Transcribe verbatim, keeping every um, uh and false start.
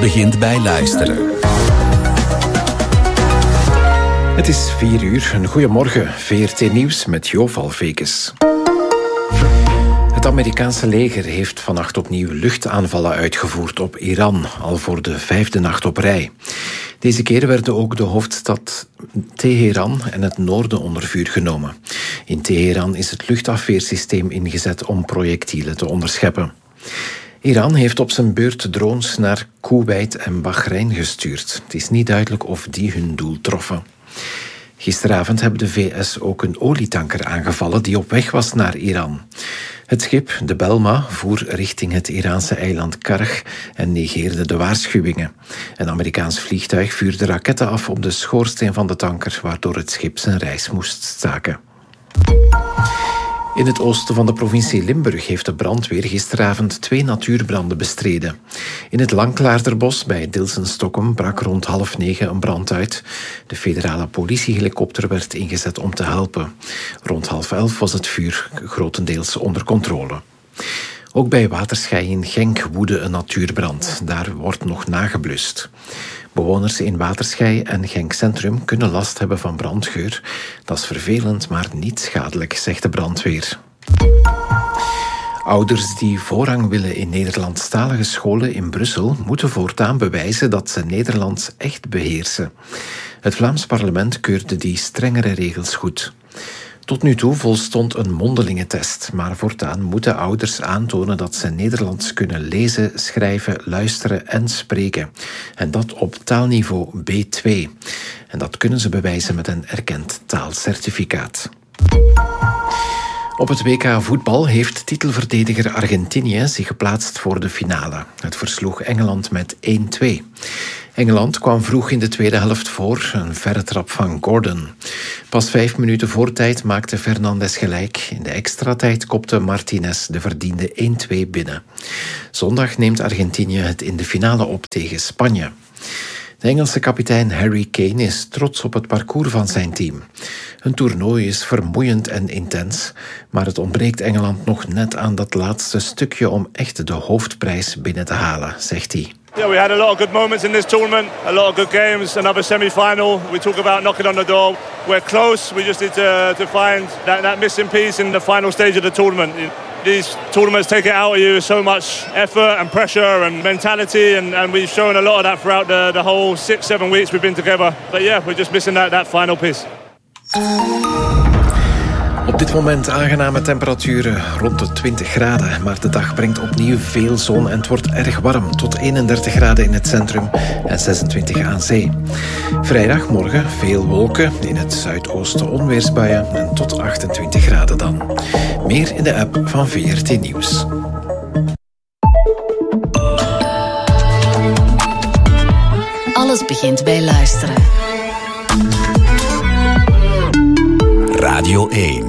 begint bij luisteren. Het is vier uur. Een goeiemorgen. V R T Nieuws met Jo Valvekes. Het Amerikaanse leger heeft vannacht opnieuw luchtaanvallen uitgevoerd op Iran, al voor de vijfde nacht op rij. Deze keer werden ook de hoofdstad Teheran en het noorden onder vuur genomen. In Teheran is het luchtafweersysteem ingezet om projectielen te onderscheppen. Iran heeft op zijn beurt drones naar Koeweit en Bahrein gestuurd. Het is niet duidelijk of die hun doel troffen. Gisteravond hebben de V S ook een olietanker aangevallen die op weg was naar Iran. Het schip, de Belma, voer richting het Iraanse eiland Karg en negeerde de waarschuwingen. Een Amerikaans vliegtuig vuurde raketten af op de schoorsteen van de tanker, waardoor het schip zijn reis moest staken. In het oosten van de provincie Limburg heeft de brandweer gisteravond twee natuurbranden bestreden. In het Langklaarderbos bij Dilsen-Stokkem brak rond half negen een brand uit. De federale politiehelikopter werd ingezet om te helpen. Rond half elf was het vuur grotendeels onder controle. Ook bij Waterschei in Genk woedde een natuurbrand. Daar wordt nog nageblust. Bewoners in Waterschei en Genk Centrum kunnen last hebben van brandgeur. Dat is vervelend, maar niet schadelijk, zegt de brandweer. Ouders die voorrang willen in Nederlandstalige scholen in Brussel moeten voortaan bewijzen dat ze Nederlands echt beheersen. Het Vlaams parlement keurde die strengere regels goed. Tot nu toe volstond een mondelinge test, maar voortaan moeten ouders aantonen dat ze Nederlands kunnen lezen, schrijven, luisteren en spreken. En dat op taalniveau B twee. En dat kunnen ze bewijzen met een erkend taalcertificaat. Op het W K voetbal heeft titelverdediger Argentinië zich geplaatst voor de finale. Het versloeg Engeland met één twee. Engeland kwam vroeg in de tweede helft voor, een verre trap van Gordon. Pas vijf minuten voor tijd maakte Fernandes gelijk. In de extra tijd kopte Martinez de verdiende één twee binnen. Zondag neemt Argentinië het in de finale op tegen Spanje. De Engelse kapitein Harry Kane is trots op het parcours van zijn team. Hun toernooi is vermoeiend en intens, maar het ontbreekt Engeland nog net aan dat laatste stukje om echt de hoofdprijs binnen te halen, zegt hij. Yeah, we had a lot of good moments in this tournament, a lot of good games, another semi-final. We talk about knocking on the door. We're close, we just need to, to find that, that missing piece in the final stage of the tournament. These tournaments take it out of you, so much effort and pressure and mentality, and, and we've shown a lot of that throughout the, the whole six, seven weeks we've been together. But yeah, we're just missing that, that final piece. Op dit moment aangename temperaturen rond de twintig graden, maar de dag brengt opnieuw veel zon en het wordt erg warm, tot eenendertig graden in het centrum en zesentwintig aan zee. Vrijdagmorgen veel wolken, in het zuidoosten onweersbuien en tot achtentwintig graden dan. Meer in de app van V R T Nieuws. Alles begint bij luisteren. Radio één.